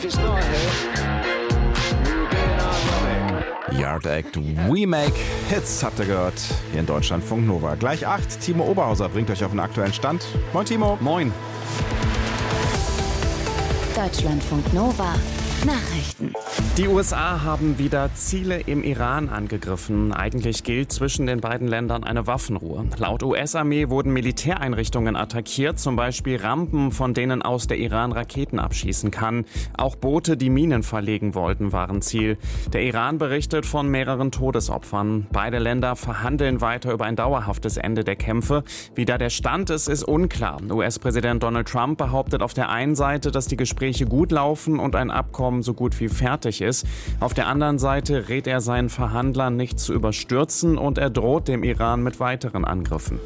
it's not a hit, you being ironic. Yard Act We Make Hits, habt ihr gehört, hier in Deutschlandfunk Nova. Gleich 8, Timo Oberhauser bringt euch auf den aktuellen Stand. Moin Timo. Moin. Deutschlandfunk Nova Nachrichten. Die USA haben wieder Ziele im Iran angegriffen. Eigentlich gilt zwischen den beiden Ländern eine Waffenruhe. Laut US-Armee wurden Militäreinrichtungen attackiert, zum Beispiel Rampen, von denen aus der Iran Raketen abschießen kann. Auch Boote, die Minen verlegen wollten, waren Ziel. Der Iran berichtet von mehreren Todesopfern. Beide Länder verhandeln weiter über ein dauerhaftes Ende der Kämpfe. Wie da der Stand ist unklar. US-Präsident Donald Trump behauptet auf der einen Seite, dass die Gespräche gut laufen und ein Abkommen so gut wie fertig ist. Auf der anderen Seite rät er seinen Verhandlern, nicht zu überstürzen, und er droht dem Iran mit weiteren Angriffen.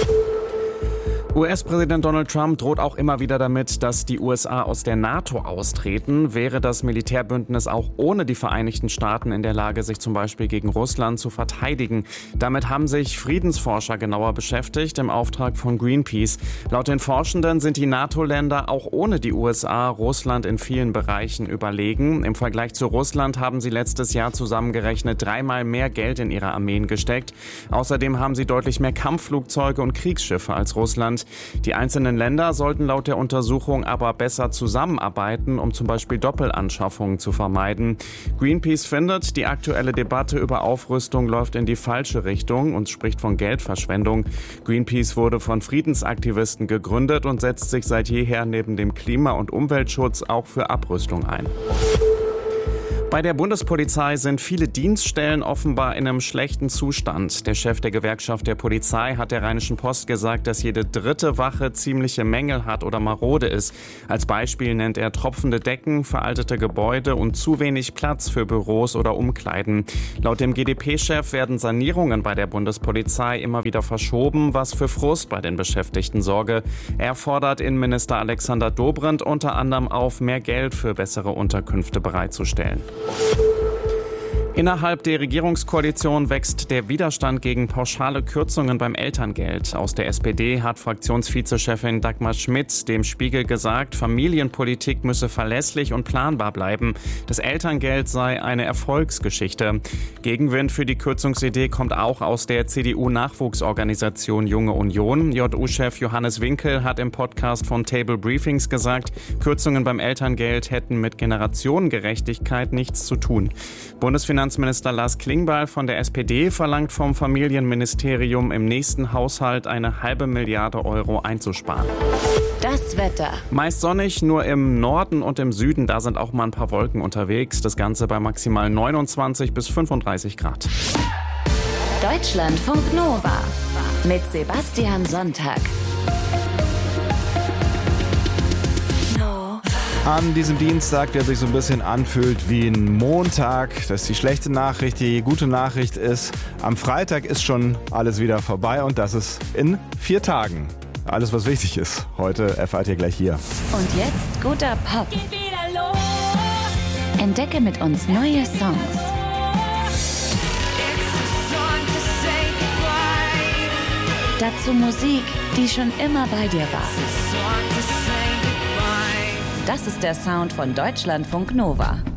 US-Präsident Donald Trump droht auch immer wieder damit, dass die USA aus der NATO austreten. Wäre das Militärbündnis auch ohne die Vereinigten Staaten in der Lage, sich zum Beispiel gegen Russland zu verteidigen? Damit haben sich Friedensforscher genauer beschäftigt im Auftrag von Greenpeace. Laut den Forschenden sind die NATO-Länder auch ohne die USA Russland in vielen Bereichen überlegen. Im Vergleich zu Russland haben sie letztes Jahr zusammengerechnet 3-mal mehr Geld in ihre Armeen gesteckt. Außerdem haben sie deutlich mehr Kampfflugzeuge und Kriegsschiffe als Russland. Die einzelnen Länder sollten laut der Untersuchung aber besser zusammenarbeiten, um zum Beispiel Doppelanschaffungen zu vermeiden. Greenpeace findet, die aktuelle Debatte über Aufrüstung läuft in die falsche Richtung und spricht von Geldverschwendung. Greenpeace wurde von Friedensaktivisten gegründet und setzt sich seit jeher neben dem Klima- und Umweltschutz auch für Abrüstung ein. Bei der Bundespolizei sind viele Dienststellen offenbar in einem schlechten Zustand. Der Chef der Gewerkschaft der Polizei hat der Rheinischen Post gesagt, dass jede dritte Wache ziemliche Mängel hat oder marode ist. Als Beispiel nennt er tropfende Decken, veraltete Gebäude und zu wenig Platz für Büros oder Umkleiden. Laut dem GdP-Chef werden Sanierungen bei der Bundespolizei immer wieder verschoben, was für Frust bei den Beschäftigten sorge. Er fordert Innenminister Alexander Dobrindt unter anderem auf, mehr Geld für bessere Unterkünfte bereitzustellen. Innerhalb der Regierungskoalition wächst der Widerstand gegen pauschale Kürzungen beim Elterngeld. Aus der SPD hat Fraktionsvizechefin Dagmar Schmidt dem Spiegel gesagt, Familienpolitik müsse verlässlich und planbar bleiben. Das Elterngeld sei eine Erfolgsgeschichte. Gegenwind für die Kürzungsidee kommt auch aus der CDU-Nachwuchsorganisation Junge Union. JU-Chef Johannes Winkel hat im Podcast von Table Briefings gesagt, Kürzungen beim Elterngeld hätten mit Generationengerechtigkeit nichts zu tun. Bundesfinanzminister Lars Klingbeil von der SPD verlangt vom Familienministerium im nächsten Haushalt eine ½ Milliarde Euro einzusparen. Das Wetter. Meist sonnig, nur im Norden und im Süden, da sind auch mal ein paar Wolken unterwegs. Das Ganze bei maximal 29 bis 35 Grad. Deutschlandfunk Nova mit Sebastian Sonntag. An diesem Dienstag, der sich so ein bisschen anfühlt wie ein Montag. Das ist die schlechte Nachricht. Die gute Nachricht ist, am Freitag ist schon alles wieder vorbei und das ist in 4 Tagen. Alles, was wichtig ist, heute erfahrt ihr gleich hier. Und jetzt guter Pop. Entdecke mit uns neue Songs. Dazu Musik, die schon immer bei dir war. Das ist der Sound von Deutschlandfunk Nova.